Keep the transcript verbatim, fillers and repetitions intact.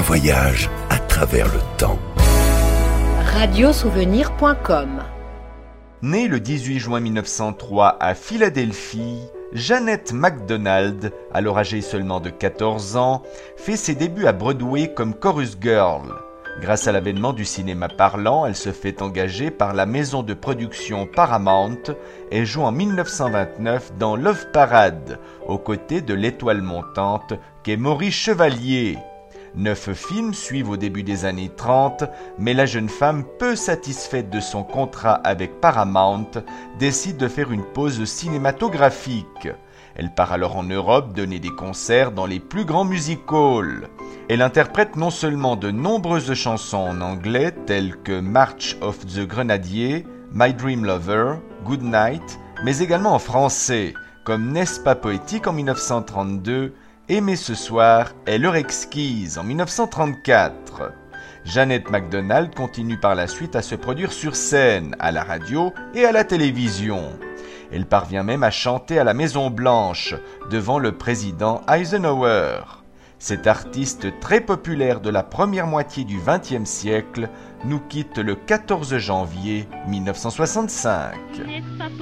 voyage à travers le temps. radiosouvenir point com. Née le dix-huit juin mille neuf cent trois à Philadelphie, Jeanette MacDonald, alors âgée seulement de quatorze ans, fait ses débuts à Broadway comme chorus girl. Grâce à l'avènement du cinéma parlant, elle se fait engager par la maison de production Paramount et joue en mille neuf cent vingt-neuf dans Love Parade, aux côtés de l'étoile montante qu'est Maurice Chevalier. Neuf films suivent au début des années trente, mais la jeune femme, peu satisfaite de son contrat avec Paramount, décide de faire une pause cinématographique. Elle part alors en Europe donner des concerts dans les plus grands music halls. Elle interprète non seulement de nombreuses chansons en anglais telles que March of the Grenadiers, My Dream Lover, Good Night, mais également en français, comme N'est-ce pas poétique en mille neuf cent trente-deux, Aimer ce soir est l'heure exquise en mille neuf cent trente-quatre. Jeanette MacDonald continue par la suite à se produire sur scène, à la radio et à la télévision. Elle parvient même à chanter à la Maison-Blanche, devant le président Eisenhower. Cet artiste très populaire de la première moitié du vingtième siècle nous quitte le quatorze janvier mille neuf cent soixante-cinq.